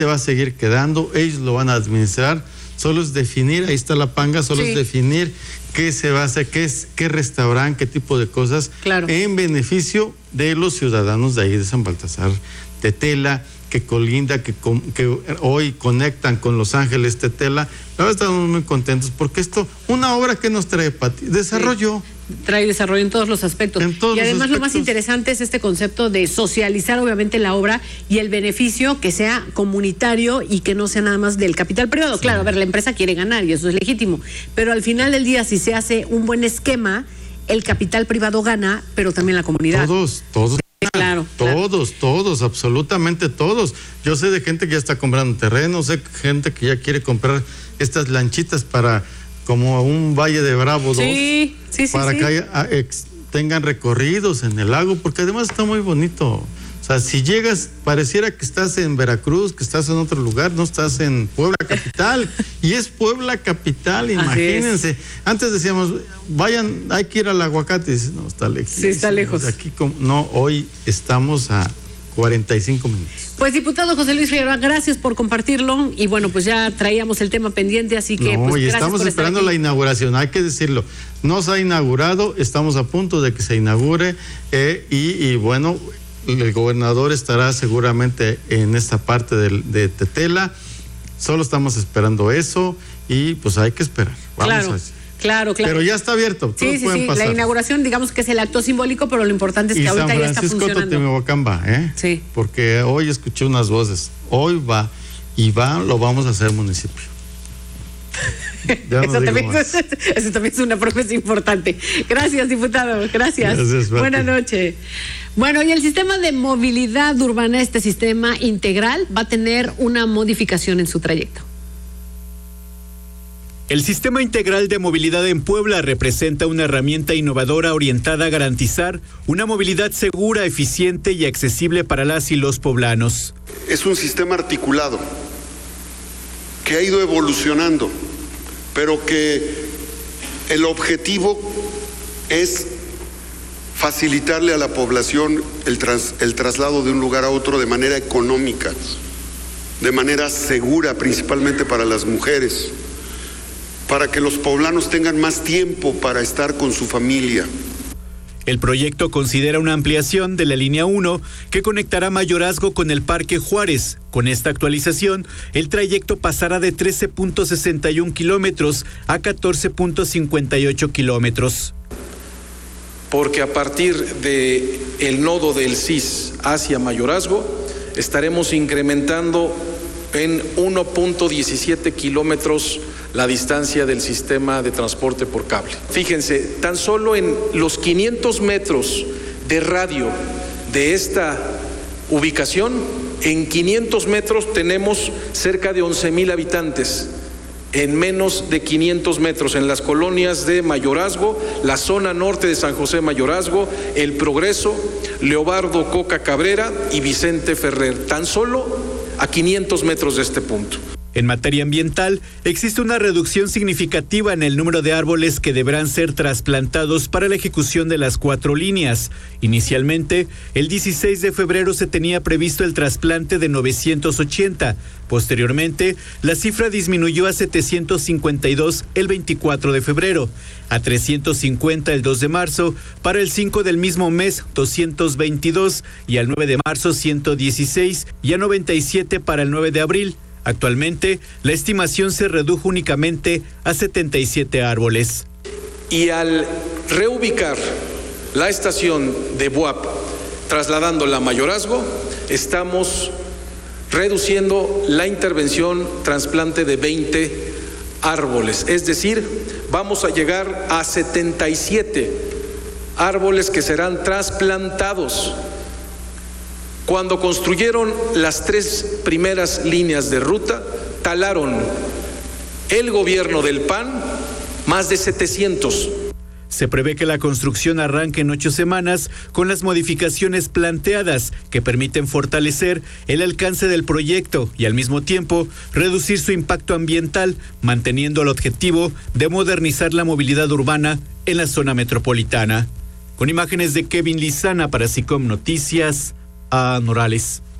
se va a seguir quedando, ellos lo van a administrar, solo es definir, ahí está la panga, solo es definir qué se va a hacer, qué restaurante, qué tipo de cosas, en beneficio de los ciudadanos de ahí de San Baltasar Tetela, que colinda, que hoy conectan con Los Ángeles Tetela. Ahora estamos muy contentos porque esto, una obra que nos trae, Pati, desarrollo. Trae desarrollo en todos los aspectos. Y además lo más interesante es este concepto de socializar obviamente la obra y el beneficio que sea comunitario y que no sea nada más del capital privado. Sí. Claro, a ver, la empresa quiere ganar y eso es legítimo, pero al final del día, si se hace un buen esquema, el capital privado gana, pero también la comunidad. Todos. Claro. Todos, absolutamente todos. Yo sé de gente que ya está comprando terreno, sé gente que ya quiere comprar estas lanchitas para como un Valle de Bravo 2, para que tengan recorridos en el lago, porque además está muy bonito. O sea, si llegas, pareciera que estás en Veracruz, que estás en otro lugar, no estás en Puebla capital, y es Puebla capital, imagínense. Antes decíamos, vayan, hay que ir al aguacate, y dices, no, está lejos. Sí, está lejos. Aquí, no, hoy estamos a 45 minutos. Pues, diputado José Luis Figueroa, gracias por compartirlo, y bueno, pues ya traíamos el tema pendiente, así que y estamos esperando la inauguración, hay que decirlo, no se ha inaugurado, estamos a punto de que se inaugure, y bueno, el gobernador estará seguramente en esta parte de Tetela, solo estamos esperando eso, y pues hay que esperar. Claro. Pero ya está abierto. Sí. Pasar. La inauguración, digamos que es el acto simbólico, pero lo importante es que ahorita ya está funcionando. San Francisco Temehuacán va, Sí. Porque hoy escuché unas voces. Hoy va, lo vamos a hacer municipio. Eso también es una promesa importante. Gracias, diputado. Gracias. Buenas noches. Bueno, y el sistema de movilidad urbana, este sistema integral, va a tener una modificación en su trayecto. El Sistema Integral de Movilidad en Puebla representa una herramienta innovadora orientada a garantizar una movilidad segura, eficiente y accesible para las y los poblanos. Es un sistema articulado que ha ido evolucionando, pero que el objetivo es facilitarle a la población el traslado de un lugar a otro de manera económica, de manera segura, principalmente para las mujeres, para que los poblanos tengan más tiempo para estar con su familia. El proyecto considera una ampliación de la línea 1 que conectará Mayorazgo con el Parque Juárez. Con esta actualización, el trayecto pasará de 13.61 kilómetros a 14.58 kilómetros. Porque a partir del nodo del CIS hacia Mayorazgo, estaremos incrementando en 1.17 kilómetros la distancia del sistema de transporte por cable. Fíjense, tan solo en los 500 metros de radio de esta ubicación, en 500 metros tenemos cerca de 11,000 habitantes. En menos de 500 metros, en las colonias de Mayorazgo, la zona norte de San José Mayorazgo, El Progreso, Leobardo Coca Cabrera y Vicente Ferrer, tan solo a 500 metros de este punto. En materia ambiental, existe una reducción significativa en el número de árboles que deberán ser trasplantados para la ejecución de las 4 líneas. Inicialmente, el 16 de febrero se tenía previsto el trasplante de 980. Posteriormente, la cifra disminuyó a 752 el 24 de febrero, a 350 el 2 de marzo, para el 5 del mismo mes 222 y al 9 de marzo 116 y a 97 para el 9 de abril. Actualmente, la estimación se redujo únicamente a 77 árboles. Y al reubicar la estación de BUAP, trasladándola a Mayorazgo, estamos reduciendo la intervención trasplante de 20 árboles. Es decir, vamos a llegar a 77 árboles que serán trasplantados. Cuando construyeron las 3 primeras líneas de ruta, talaron el gobierno del PAN más de 700. Se prevé que la construcción arranque en 8 semanas con las modificaciones planteadas que permiten fortalecer el alcance del proyecto y al mismo tiempo reducir su impacto ambiental, manteniendo el objetivo de modernizar la movilidad urbana en la zona metropolitana. Con imágenes de Kevin Lizana para SICOM Noticias, a Morales.